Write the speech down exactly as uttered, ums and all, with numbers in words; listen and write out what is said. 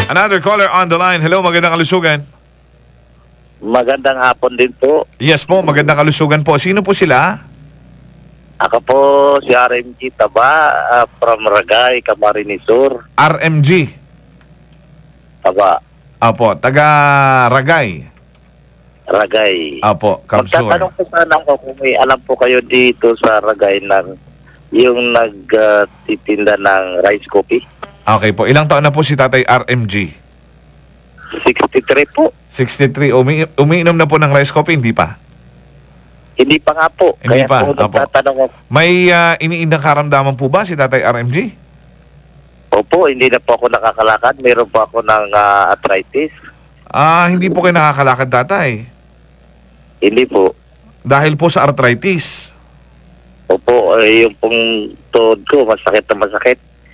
Another caller on the line. Hello, magandang kalusugan. Magandang hapon din po. Yes po, magandang kalusugan po. Sino po sila? Ako po si R M G Taba uh, from Ragay, Camarines Sur. R M G. Taba. Apo, taga Ragay. Ragay. Apo, Kamsur. Magtatanong po sana ako kung may alam po kayo dito sa Ragay ng yung nagtitinda uh, ng rice coffee. Okay po. Ilang taon na po si Tatay R M G? sixty-three po. sixty-three. Umi umiinom na po ng rice coffee? Hindi pa? Hindi pa nga po. Hindi Kaya pa. po nagtatanong ako. May uh, iniindang karamdaman po ba si Tatay R M G? Opo, hindi na po ako nakakalakad. Meron po ako ng uh, arthritis. Ah, hindi po kayo nakakalakad, Tatay. Hindi po. Dahil po sa arthritis. Opo, eh, yung pong tuhod ko, masakit na masakit.